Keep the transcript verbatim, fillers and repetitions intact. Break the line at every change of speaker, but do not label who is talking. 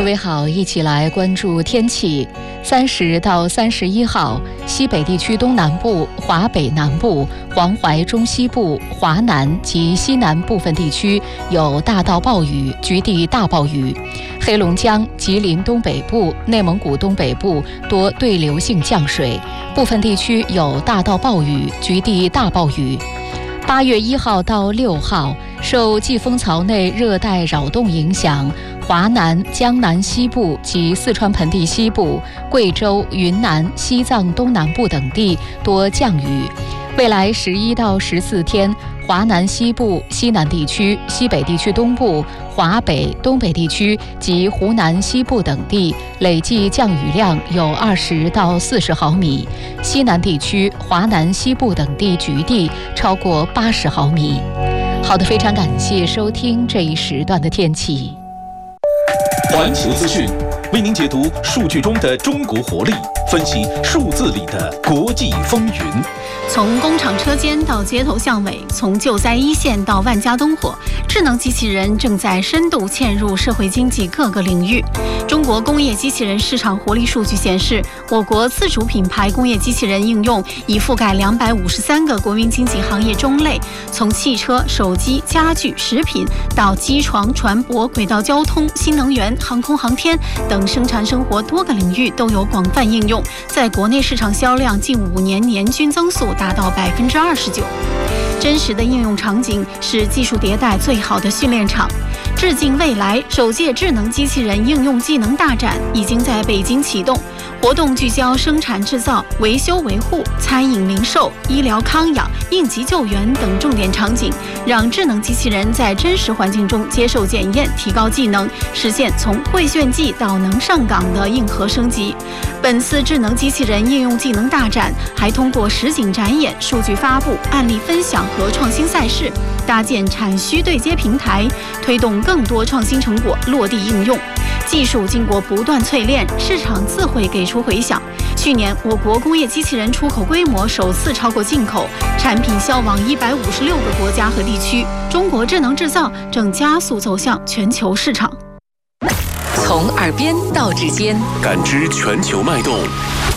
位好，一起来关注天气。三十到三十一号，西北地区东南部、华北南部、黄淮中西部、华南及西南部分地区有大到暴雨，局地大暴雨。黑龙江、吉林东北部、内蒙古东北部多对流性降水，部分地区有大到暴雨，局地大暴雨。八月一号到六号，受季风槽内热带扰动影响，华南、江南西部及四川盆地西部、贵州、云南、西藏东南部等地多降雨。未来十一到十四天，华南西部、西南地区、西北地区东部、华北、东北地区及湖南西部等地累计降雨量有二十到四十毫米，西南地区、华南西部等地局地超过八十毫米。好的，非常感谢收听这一时段的天气。
环球资讯为您解读数据中的中国活力，分析数字里的国际风云。
从工厂车间到街头巷尾，从救灾一线到万家灯火，智能机器人正在深度嵌入社会经济各个领域。中国工业机器人市场活力数据显示，我国自主品牌工业机器人应用已覆盖两百五十三个国民经济行业中类，从汽车、手机、家具、食品到机床、船舶、轨道交通、新能源、航空航天等生产生活多个领域都有广泛应用，在国内市场销量近五年年均增速达到百分之二十九。真实的应用场景是技术迭代最好的训练场。致敬未来首届智能机器人应用技能大展已经在北京启动，活动聚焦生产制造、维修维护、餐饮零售、医疗康养、应急救援等重点场景，让智能机器人在真实环境中接受检验，提高技能，实现从会炫技到能上岗的硬核升级。本次智能机器人应用技能大展还通过实景展演、数据发布、案例分享和创新赛事，搭建产需对接平台，推动更多创新成果落地应用。技术经过不断淬炼，市场自会给出回响。去年，我国工业机器人出口规模首次超过进口，产品销往一百五十六个国家和地区。中国智能制造正加速走向全球市场。
从耳边到指尖，
感知全球脉动。